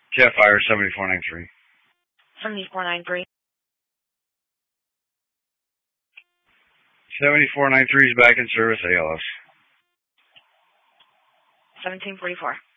Jet Fire 7493. 7493. 7493 is back in service, ALS. 1744.